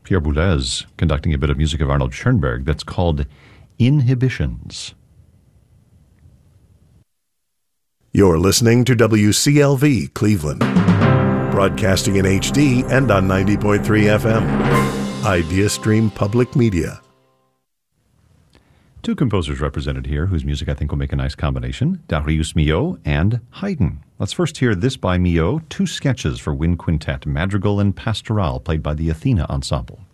Pierre Boulez conducting a bit of music of Arnold Schoenberg that's called Inhibitions. You're listening to WCLV Cleveland, broadcasting in HD and on 90.3 FM. IdeaStream Public Media. Two composers represented here whose music I think will make a nice combination, Darius Milhaud and Haydn. Let's first hear this by Milhaud, two sketches for wind quintet, madrigal and pastoral, played by the Athena Ensemble.